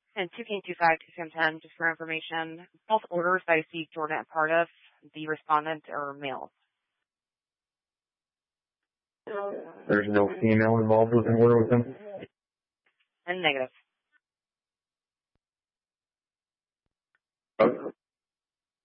And 2K25, 2 for information. Both orders that I see Jordan a part of, the respondent are male. There's no female involved with an order with him? And negative. Okay.